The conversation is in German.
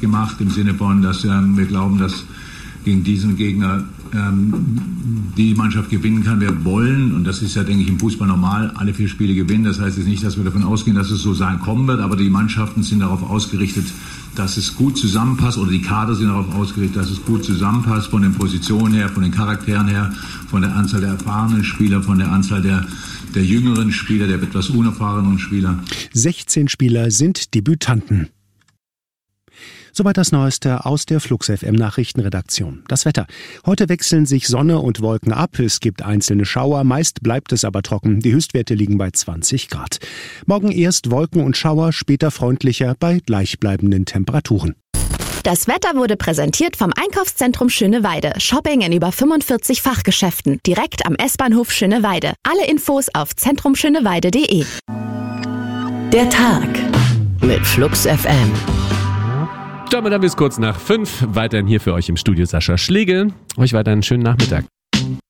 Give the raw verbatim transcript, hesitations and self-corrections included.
gemacht, im Sinne von, dass ähm, wir glauben, dass gegen diesen Gegner ähm, die Mannschaft gewinnen kann. Wir wollen, und das ist ja, denke ich, im Fußball normal, alle vier Spiele gewinnen. Das heißt jetzt nicht, dass wir davon ausgehen, dass es so sein kommen wird, aber die Mannschaften sind darauf ausgerichtet, dass es gut zusammenpasst, oder die Kader sind darauf ausgerichtet, dass es gut zusammenpasst, von den Positionen her, von den Charakteren her, von der Anzahl der erfahrenen Spieler, von der Anzahl der, der jüngeren Spieler, der etwas unerfahrenen Spieler. sechzehn Spieler sind Debütanten. Soweit das Neueste aus der Flux F M Nachrichtenredaktion. Das Wetter. Heute wechseln sich Sonne und Wolken ab. Es gibt einzelne Schauer, meist bleibt es aber trocken. Die Höchstwerte liegen bei zwanzig Grad. Morgen erst Wolken und Schauer, später freundlicher bei gleichbleibenden Temperaturen. Das Wetter wurde präsentiert vom Einkaufszentrum Schöneweide. Shopping in über fünfundvierzig Fachgeschäften. Direkt am S-Bahnhof Schöneweide. Alle Infos auf zentrum schöneweide punkt de. Der Tag mit Flux F M. Damit haben wir es kurz nach fünf. Weiterhin hier für euch im Studio Sascha Schlegel. Euch weiter einen schönen Nachmittag.